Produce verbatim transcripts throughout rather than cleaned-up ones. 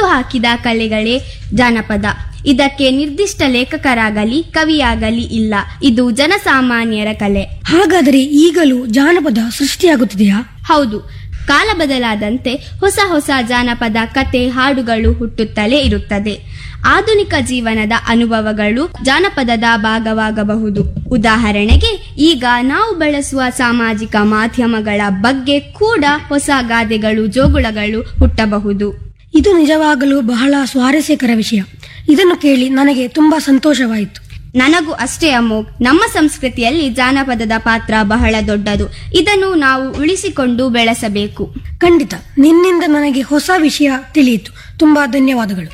ಹುಟ್ಟುಹಾಕಿದ ಕಲೆಗಳೇ ಜಾನಪದ. ಇದಕ್ಕೆ ನಿರ್ದಿಷ್ಟ ಲೇಖಕರಾಗಲಿ ಕವಿಯಾಗಲಿ ಇಲ್ಲ. ಇದು ಜನಸಾಮಾನ್ಯರ ಕಲೆ. ಹಾಗಾದರೆ ಈಗಲೂ ಜಾನಪದ ಸೃಷ್ಟಿಯಾಗುತ್ತಿದೆಯಾ? ಹೌದು. ಕಾಲ ಬದಲಾದಂತೆ ಹೊಸ ಹೊಸ ಜಾನಪದ ಕತೆ ಹಾಡುಗಳು ಹುಟ್ಟುತ್ತಲೇ ಇರುತ್ತದೆ. ಆಧುನಿಕ ಜೀವನದ ಅನುಭವಗಳು ಜಾನಪದದ ಭಾಗವಾಗಬಹುದು. ಉದಾಹರಣೆಗೆ, ಈಗ ನಾವು ಬಳಸುವ ಸಾಮಾಜಿಕ ಮಾಧ್ಯಮಗಳ ಬಗ್ಗೆ ಕೂಡ ಹೊಸ ಗಾದೆಗಳು, ಜೋಗುಳಗಳು ಹುಟ್ಟಬಹುದು. ಇದು ನಿಜವಾಗಲೂ ಬಹಳ ಸ್ವಾರಸ್ಯಕರ ವಿಷಯ. ಇದನ್ನು ಕೇಳಿ ನನಗೆ ತುಂಬಾ ಸಂತೋಷವಾಯಿತು. ನನಗೂ ಅಷ್ಟೇ ಅಮೋಘ್. ನಮ್ಮ ಸಂಸ್ಕೃತಿಯಲ್ಲಿ ಜಾನಪದದ ಪಾತ್ರ ಬಹಳ ದೊಡ್ಡದು. ಇದನ್ನು ನಾವು ಉಳಿಸಿಕೊಂಡು ಬೆಳೆಸಬೇಕು. ಖಂಡಿತ. ನಿನ್ನಿಂದ ನನಗೆ ಹೊಸ ವಿಷಯ ತಿಳಿಯಿತು. ತುಂಬಾ ಧನ್ಯವಾದಗಳು.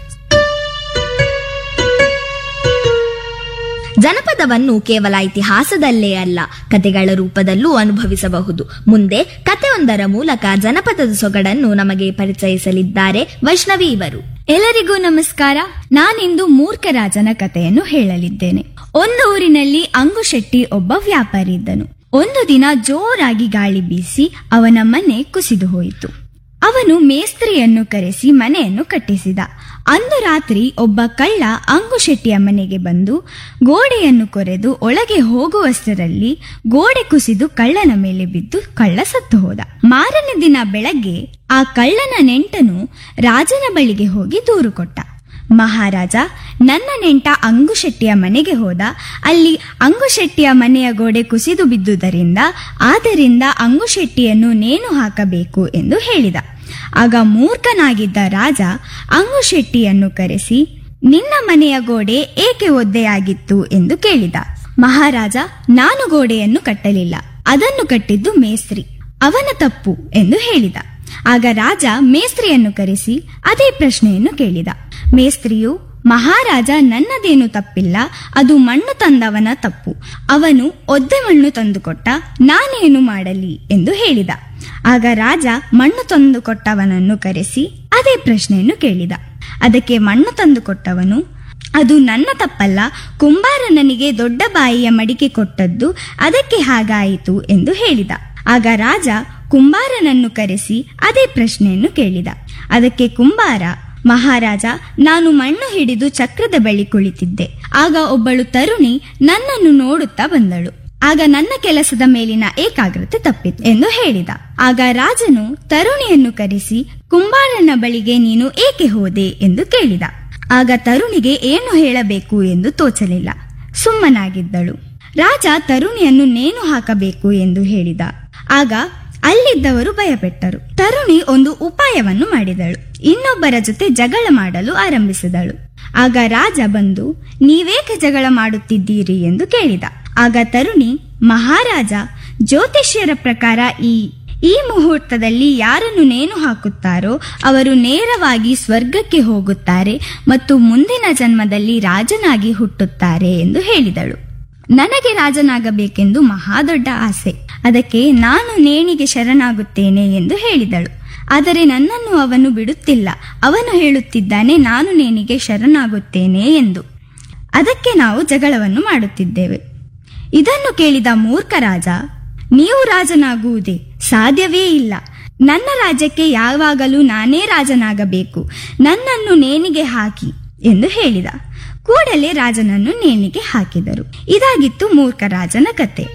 ಜನಪದವನ್ನು ಕೇವಲ ಇತಿಹಾಸದಲ್ಲೇ ಅಲ್ಲ, ಕತೆಗಳ ರೂಪದಲ್ಲೂ ಅನುಭವಿಸಬಹುದು. ಮುಂದೆ ಕತೆಯೊಂದರ ಮೂಲಕ ಜನಪದದ ಸೊಗಡನ್ನು ನಮಗೆ ಪರಿಚಯಿಸಲಿದ್ದಾರೆ ವೈಷ್ಣವಿ ಇವರು. ಎಲ್ಲರಿಗೂ ನಮಸ್ಕಾರ. ನಾನಿಂದು ಮೂರ್ಖರಾಜನ ಕಥೆಯನ್ನು ಹೇಳಲಿದ್ದೇನೆ. ಒಂದು ಊರಿನಲ್ಲಿ ಅಂಗುಶೆಟ್ಟಿ ಒಬ್ಬ ವ್ಯಾಪಾರಿ ಇದ್ದನು. ಒಂದು ದಿನ ಜೋರಾಗಿ ಗಾಳಿ ಬೀಸಿ ಅವನ ಮನೆ ಕುಸಿದು ಹೋಯಿತು. ಅವನು ಮೇಸ್ತ್ರಿಯನ್ನು ಕರೆಸಿ ಮನೆಯನ್ನು ಕಟ್ಟಿಸಿದ. ಅಂದು ರಾತ್ರಿ ಒಬ್ಬ ಕಳ್ಳ ಅಂಗುಶೆಟ್ಟಿಯ ಮನೆಗೆ ಬಂದು ಗೋಡೆಯನ್ನು ಕೊರೆದು ಒಳಗೆ ಹೋಗುವಷ್ಟರಲ್ಲಿ ಗೋಡೆ ಕುಸಿದು ಕಳ್ಳನ ಮೇಲೆ ಬಿದ್ದು ಕಳ್ಳ ಸತ್ತು ಹೋದ. ಮಾರನೇ ದಿನ ಬೆಳಗ್ಗೆ ಆ ಕಳ್ಳನ ನೆಂಟನು ರಾಜನ ಬಳಿಗೆ ಹೋಗಿ ದೂರು ಕೊಟ್ಟ. ಮಹಾರಾಜ, ನನ್ನ ನೆಂಟ ಅಂಗುಶೆಟ್ಟಿಯ ಮನೆಗೆ ಹೋದ. ಅಲ್ಲಿ ಅಂಗುಶೆಟ್ಟಿಯ ಮನೆಯ ಗೋಡೆ ಕುಸಿದು ಬಿದ್ದುದರಿಂದ ಆದ್ದರಿಂದ ಅಂಗುಶೆಟ್ಟಿಯನ್ನು ನೇಣು ಹಾಕಬೇಕು ಎಂದು ಹೇಳಿದ. ಆಗ ಮೂರ್ಖನಾಗಿದ್ದ ರಾಜ ಅಂಗುಶೆಟ್ಟಿಯನ್ನು ಕರೆಸಿ, ನಿನ್ನ ಮನೆಯ ಗೋಡೆ ಏಕೆ ಒದ್ದೆಯಾಗಿತ್ತು ಎಂದು ಕೇಳಿದ. ಮಹಾರಾಜ, ನಾನು ಗೋಡೆಯನ್ನು ಕಟ್ಟಲಿಲ್ಲ, ಅದನ್ನು ಕಟ್ಟಿದ್ದು ಮೇಸ್ತ್ರಿ, ಅವನ ತಪ್ಪು ಎಂದು ಹೇಳಿದ. ಆಗ ರಾಜ ಮೇಸ್ತ್ರಿಯನ್ನು ಕರೆಸಿ ಅದೇ ಪ್ರಶ್ನೆಯನ್ನು ಕೇಳಿದ. ಮೇಸ್ತ್ರಿಯು, ಮಹಾರಾಜ, ನನ್ನದೇನು ತಪ್ಪಿಲ್ಲ, ಅದು ಮಣ್ಣು ತಂದವನ ತಪ್ಪು, ಅವನು ಒದ್ದೆ ಮಣ್ಣು ತಂದುಕೊಟ್ಟ, ನಾನೇನು ಮಾಡಲಿ ಎಂದು ಹೇಳಿದ. ಆಗ ರಾಜ ಮಣ್ಣು ತಂದುಕೊಟ್ಟವನನ್ನು ಕರೆಸಿ ಅದೇ ಪ್ರಶ್ನೆಯನ್ನು ಕೇಳಿದ. ಅದಕ್ಕೆ ಮಣ್ಣು ತಂದುಕೊಟ್ಟವನು, ಅದು ನನ್ನ ತಪ್ಪಲ್ಲ, ಕುಂಬಾರ ನನಗೆ ದೊಡ್ಡ ಬಾಯಿಯ ಮಡಿಕೆ ಕೊಟ್ಟದ್ದು, ಅದಕ್ಕೆ ಹಾಗಾಯಿತು ಎಂದು ಹೇಳಿದ. ಆಗ ರಾಜ ಕುಂಬಾರನನ್ನು ಕರೆಸಿ ಅದೇ ಪ್ರಶ್ನೆಯನ್ನು ಕೇಳಿದ. ಅದಕ್ಕೆ ಕುಂಬಾರ, ಮಹಾರಾಜ, ನಾನು ಮಣ್ಣು ಹಿಡಿದು ಚಕ್ರದ ಬಳಿ ಕುಳಿತಿದ್ದೆ. ಆಗ ಒಬ್ಬಳು ತರುಣಿ ನನ್ನನ್ನು ನೋಡುತ್ತಾ ಬಂದಳು. ಆಗ ನನ್ನ ಕೆಲಸದ ಮೇಲಿನ ಏಕಾಗ್ರತೆ ತಪ್ಪಿತು ಎಂದು ಹೇಳಿದ. ಆಗ ರಾಜನು ತರುಣಿಯನ್ನು ಕರೆಸಿ, ಕುಂಬಾರನ ಬಳಿಗೆ ನೀನು ಏಕೆ ಹೋದೆ ಎಂದು ಕೇಳಿದ. ಆಗ ತರುಣಿಗೆ ಏನು ಹೇಳಬೇಕು ಎಂದು ತೋಚಲಿಲ್ಲ, ಸುಮ್ಮನಾಗಿದ್ದಳು. ರಾಜ ತರುಣಿಯನ್ನು ನೇಣು ಹಾಕಬೇಕು ಎಂದು ಹೇಳಿದ. ಆಗ ಅಲ್ಲಿದ್ದವರು ಭಯಪಟ್ಟರು. ತರುಣಿ ಒಂದು ಉಪಾಯವನ್ನು ಮಾಡಿದಳು. ಇನ್ನೊಬ್ಬರ ಜೊತೆ ಜಗಳ ಮಾಡಲು ಆರಂಭಿಸಿದಳು. ಆಗ ರಾಜ ಬಂದು, ನೀವೇಕೆ ಜಗಳ ಮಾಡುತ್ತಿದ್ದೀರಿ ಎಂದು ಕೇಳಿದ. ಆಗ ತರುಣಿ, ಮಹಾರಾಜ, ಜ್ಯೋತಿಷ್ಯರ ಪ್ರಕಾರ ಈ ಈ ಮುಹೂರ್ತದಲ್ಲಿ ಯಾರನ್ನು ನೇಣು ಹಾಕುತ್ತಾರೋ ಅವರು ನೇರವಾಗಿ ಸ್ವರ್ಗಕ್ಕೆ ಹೋಗುತ್ತಾರೆ ಮತ್ತು ಮುಂದಿನ ಜನ್ಮದಲ್ಲಿ ರಾಜನಾಗಿ ಹುಟ್ಟುತ್ತಾರೆ ಎಂದು ಹೇಳಿದಳು. ನನಗೆ ರಾಜನಾಗಬೇಕೆಂದು ಮಹಾದೊಡ್ಡ ಆಸೆ. ಅದಕ್ಕೆ ನಾನು ನೇಣಿಗೆ ಶರಣಾಗುತ್ತೇನೆ ಎಂದು ಹೇಳಿದಳು. ಆದರೆ ನನ್ನನ್ನು ಅವನು ಬಿಡುತ್ತಿಲ್ಲ. ಅವನು ಹೇಳುತ್ತಿದ್ದಾನೆ ನಾನು ನೇಣಿಗೆ ಶರಣಾಗುತ್ತೇನೆ ಎಂದು. ಅದಕ್ಕೆ ನಾವು ಜಗಳವನ್ನು ಮಾಡುತ್ತಿದ್ದೇವೆ. ಇದನ್ನು ಕೇಳಿದ ಮೂರ್ಖ ರಾಜ, ನೀವು ರಾಜನಾಗುವುದೇ ಸಾಧ್ಯವೇ ಇಲ್ಲ. ನನ್ನ ರಾಜ್ಯಕ್ಕೆ ಯಾವಾಗಲೂ ನಾನೇ ರಾಜನಾಗಬೇಕು. ನನ್ನನ್ನು ನೇಣಿಗೆ ಹಾಕಿ ಎಂದು ಹೇಳಿದ. ಕೂಡಲೇ ರಾಜನನ್ನು ನೇಣಿಗೆ ಹಾಕಿದರು. ಇದಾಗಿತ್ತು ಮೂರ್ಖ ರಾಜನ ಕತೆ.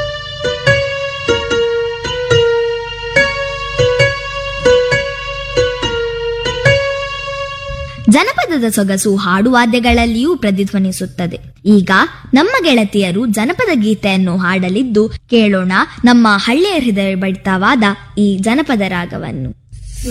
ಜನಪದದ ಸೊಗಸು ಹಾಡುವಾದ್ಯಗಳಲ್ಲಿಯೂ ಪ್ರತಿಧ್ವನಿಸುತ್ತದೆ. ಈಗ ನಮ್ಮ ಗೆಳತಿಯರು ಜನಪದ ಗೀತೆಯನ್ನು ಹಾಡಲಿದ್ದು ಕೇಳೋಣ ನಮ್ಮ ಹಳ್ಳಿಯ ಹೃದಯ ಬಡಿತವಾದ ಈ ಜನಪದ ರಾಗವನ್ನು.